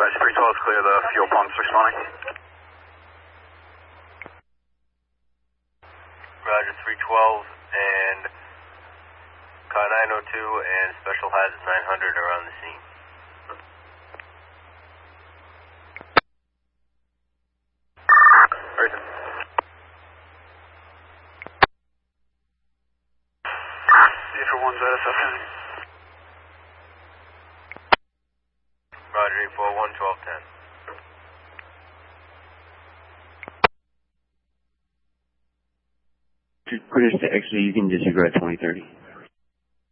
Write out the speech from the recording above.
Dispatch 312 is clear, the fuel pumps responding. Roger, 312 and car 902 and Special Hazard 900 are on the scene. Right. Zephyr 1 ZSF. Roger, 841, 1210. British to X-ray, you can disregard 2030.